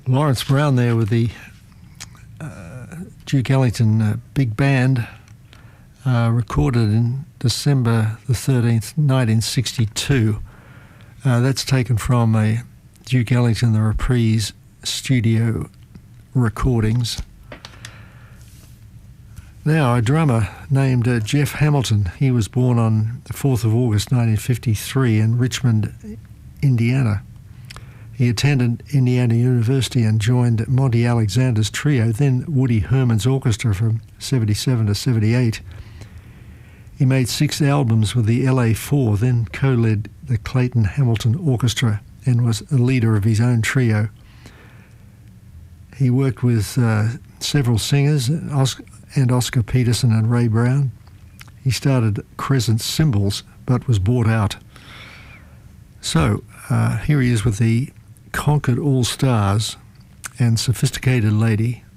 Lawrence Brown there with the Duke Ellington Big Band, recorded in December the 13th, 1962. That's taken from a Duke Ellington The Reprise studio recordings. Now, a drummer named Jeff Hamilton. He was born on the 4th of August 1953 in Richmond, Indiana. He attended Indiana University and joined Monty Alexander's trio, then Woody Herman's orchestra from 77 to 78. He made 6 albums with the LA4, then co-led the Clayton Hamilton Orchestra and was a leader of his own trio. He worked with several singers, Oscar Peterson and Ray Brown. He started Crescent Cymbals, but was bought out. So here he is with the Concord All Stars and Sophisticated Lady.